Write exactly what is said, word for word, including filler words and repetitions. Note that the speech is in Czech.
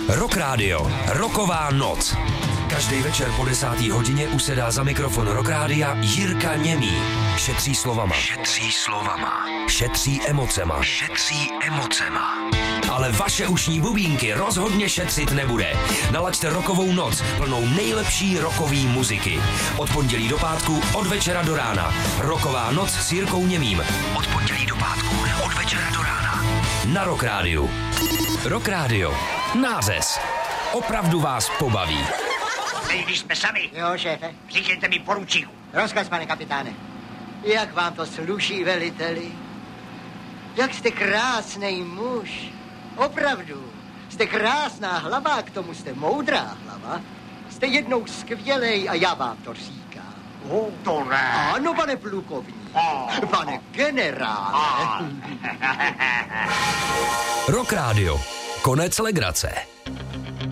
Rock Radio, roková noc. Každý večer po desátý hodině usedá za mikrofon Rock Rádia Jirka Němý. Šetří slovama. Šetří slovama. Šetří emocema. Šetří emocema. Ale vaše ušní bubínky rozhodně šetřit nebude. Nalaďte rokovou noc plnou nejlepší rokový muziky. Od pondělí do pátku, od večera do rána. Roková noc s Jirkou Němým. Od pondělí do pátku, od večera do rána. Na Rock Rádiu. Rock Radio. Nářez. Opravdu vás pobaví. Teď, když jsme sami. Jo, šéfe. Říkejte mi poručíku. Rozkaz, pane kapitáne. Jak vám to sluší, veliteli? Jak jste krásnej muž. Opravdu. Jste krásná hlava, k tomu jste moudrá hlava. Jste jednou skvělej a já vám to říkám. Oh, to ne. Ano, pane plukovník. Oh. Pane generále. Oh. Rock Radio. Konec legrace.